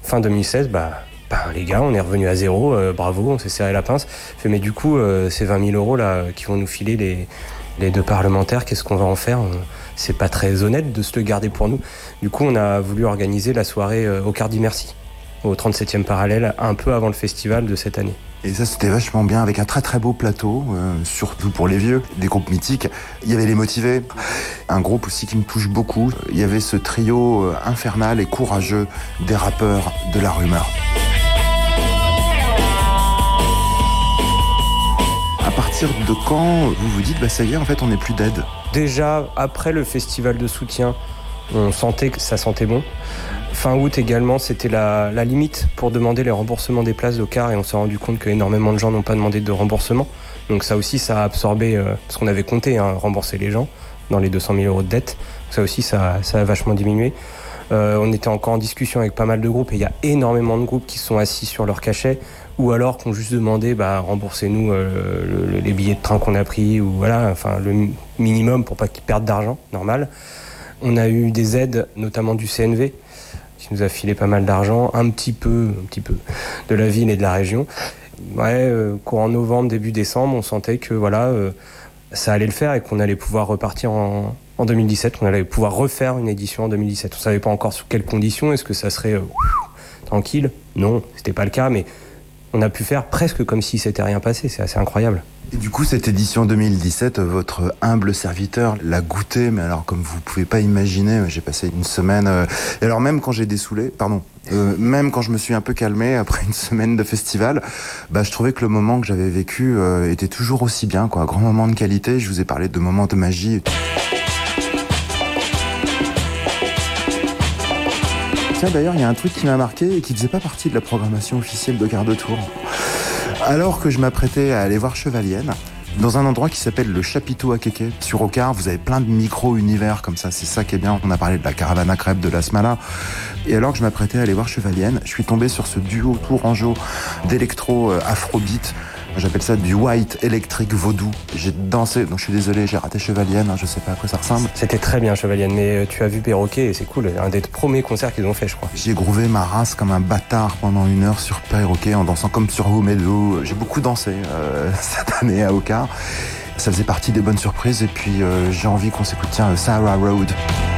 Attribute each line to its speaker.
Speaker 1: fin 2016, les gars, on est revenu à zéro, bravo, on s'est serré la pince. Mais du coup, ces 20 000 € là, qui vont nous filer les 2 parlementaires, qu'est-ce qu'on va en faire ? C'est pas très honnête de se le garder pour nous. Du coup, on a voulu organiser la soirée au Cardi Merci, au 37e parallèle, un peu avant le festival de cette année.
Speaker 2: Et ça, c'était vachement bien, avec un très très beau plateau, surtout pour les vieux, des groupes mythiques. Il y avait Les Motivés, un groupe aussi qui me touche beaucoup. Il y avait ce trio infernal et courageux des rappeurs de La Rumeur. À partir de quand vous vous dites, ça y est, en fait, on n'est plus dead ?
Speaker 1: Déjà, après le festival de soutien, on sentait que ça sentait bon. Fin août également, c'était la limite pour demander les remboursements des places d'Ocar et on s'est rendu compte qu'énormément de gens n'ont pas demandé de remboursement. Donc ça aussi, ça a absorbé, parce qu'on avait compté rembourser les gens dans les 200 000 € de dette. Ça aussi, ça a vachement diminué. On était encore en discussion avec pas mal de groupes et il y a énormément de groupes qui sont assis sur leur cachet ou alors qui ont juste demandé remboursez-nous les billets de train qu'on a pris ou le minimum pour pas qu'ils perdent d'argent, normal. On a eu des aides, notamment du CNV, qui nous a filé pas mal d'argent, un petit peu de la ville et de la région. Courant novembre, début décembre, on sentait que ça allait le faire et qu'on allait pouvoir repartir en 2017, qu'on allait pouvoir refaire une édition en 2017. On savait pas encore sous quelles conditions, est-ce que ça serait tranquille ? Non, c'était pas le cas, mais on a pu faire presque comme si s'était rien passé, c'est assez incroyable.
Speaker 2: Et du coup, cette édition 2017, votre humble serviteur l'a goûté, mais alors comme vous pouvez pas imaginer, j'ai passé une semaine... et alors même quand j'ai dessoulé, même quand je me suis un peu calmé après une semaine de festival, je trouvais que le moment que j'avais vécu était toujours aussi bien, quoi. Grand moment de qualité, je vous ai parlé de moments de magie. Tiens, d'ailleurs, il y a un truc qui m'a marqué et qui faisait pas partie de la programmation officielle de Quart de Tour. Alors que je m'apprêtais à aller voir Chevalienne, dans un endroit qui s'appelle le Chapiteau à Kéké, sur Ocar, vous avez plein de micro-univers comme ça, c'est ça qui est bien. On a parlé de la caravane à crêpes de la Smala. Et alors que je m'apprêtais à aller voir Chevalienne, je suis tombé sur ce duo tourangeau d'électro afrobeat. J'appelle ça du white électrique vaudou. J'ai dansé, donc je suis désolé, j'ai raté Chevalienne, je sais pas à quoi ça ressemble.
Speaker 1: C'était très bien Chevalienne, mais tu as vu Perroquet et c'est cool, un des premiers concerts qu'ils ont fait, je crois.
Speaker 2: J'ai groové ma race comme un bâtard pendant 1 heure sur Perroquet en dansant comme sur Womedo. J'ai beaucoup dansé cette année à Ocar. Ça faisait partie des bonnes surprises et puis j'ai envie qu'on s'écoute, Sarah Road.